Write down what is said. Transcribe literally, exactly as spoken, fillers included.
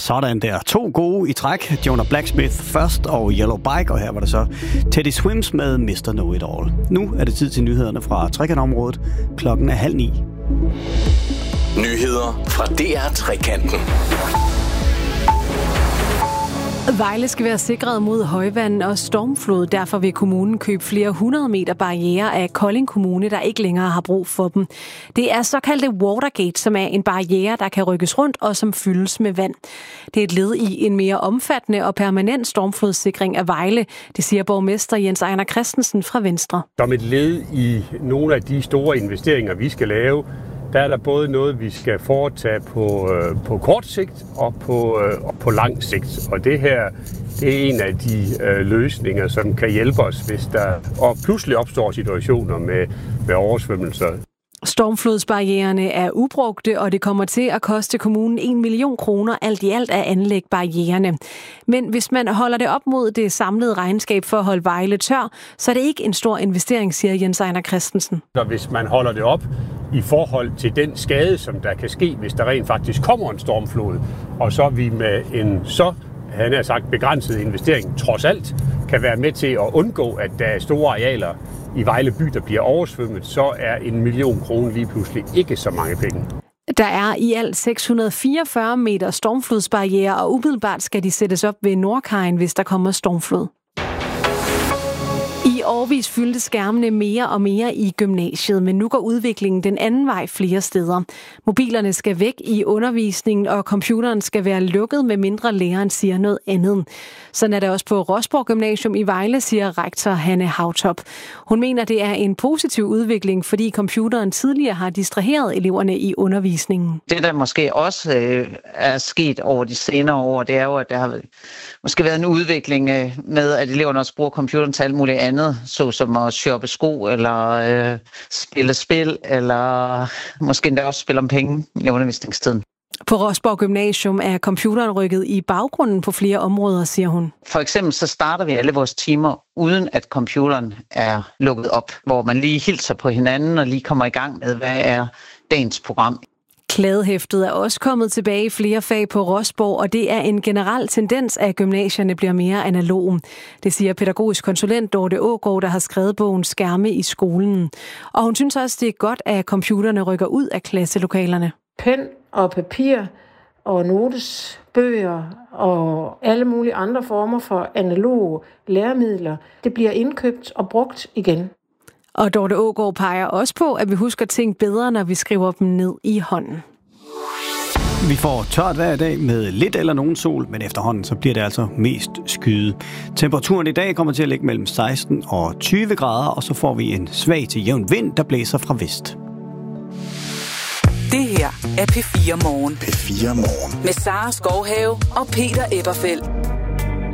Sådan der. To gode i træk. Jonah Blacksmith først og Yellow Bike, og her var det så Teddy Swims med mister Know-It-All. Nu er det tid til nyhederne fra Trekantområdet. Klokken er halv ni. Nyheder fra D R Trekanten. Vejle skal være sikret mod højvand og stormflod. Derfor vil kommunen købe flere hundrede meter barrierer af Kolding Kommune, der ikke længere har brug for dem. Det er såkaldte Watergate, som er en barriere, der kan rykkes rundt og som fyldes med vand. Det er et led i en mere omfattende og permanent stormflodssikring af Vejle, det siger borgmester Jens Ejner Christensen fra Venstre. Som et led i nogle af de store investeringer, vi skal lave, der er der både noget, vi skal foretage på, øh, på kort sigt og på, øh, og på lang sigt. Og det her, det er en af de øh, løsninger, som kan hjælpe os, hvis der og pludselig opstår situationer med, med oversvømmelser. Stormflodsbarriererne er ubrugte, og det kommer til at koste kommunen en million kroner alt i alt at anlægge barriererne. Men hvis man holder det op mod det samlede regnskab for at holde Vejle tør, så er det ikke en stor investering, siger Jens Ejner Christensen. Så hvis man holder det op i forhold til den skade, som der kan ske, hvis der rent faktisk kommer en stormflod, og så vi med en så, han har sagt, begrænset investering trods alt, kan være med til at undgå, at der er store arealer i Vejle by, der bliver oversvømmet, så er en million kroner lige pludselig ikke så mange penge. Der er i alt seks hundrede fireogfyrre meter stormflodsbarriere, og umiddelbart skal de sættes op ved Nordkajen, hvis der kommer stormflod. I årevis fyldte skærmene mere og mere i gymnasiet, men nu går udviklingen den anden vej flere steder. Mobilerne skal væk i undervisningen, og computeren skal være lukket, med mindre læreren siger noget andet. Sådan er det også på Rosborg Gymnasium i Vejle, siger rektor Hanne Havtop. Hun mener, det er en positiv udvikling, fordi computeren tidligere har distraheret eleverne i undervisningen. Det, der måske også øh, er sket over de senere år, det er jo, at der har måske været en udvikling øh, med, at eleverne også bruger computeren til alt muligt andet, såsom at shoppe sko, eller øh, spille spil, eller måske endda også spille om penge i undervisningstiden. På Rosborg Gymnasium er computeren rykket i baggrunden på flere områder, siger hun. For eksempel så starter vi alle vores timer, uden at computeren er lukket op, hvor man lige hilser på hinanden og lige kommer i gang med, hvad er dagens program. Kladehæftet er også kommet tilbage i flere fag på Rosborg, og det er en generel tendens, at gymnasierne bliver mere analoge. Det siger pædagogisk konsulent Dorte Aagaard, der har skrevet bogen Skærme i skolen. Og hun synes også, det er godt, at computerne rykker ud af klasselokalerne. Pen og papir og notesbøger og alle mulige andre former for analoge læremidler, det bliver indkøbt og brugt igen. Og Dorte Aagaard peger også på, at vi husker ting bedre, når vi skriver dem ned i hånden. Vi får tørt hver dag med lidt eller nogen sol, men efterhånden så bliver det altså mest skyde. Temperaturen i dag kommer til at ligge mellem seksten og tyve grader, og så får vi en svag til jævn vind, der blæser fra vest. Det her er P fire Morgen. P fire Morgen. Med Sara Skovhave og Peter Eberfeldt.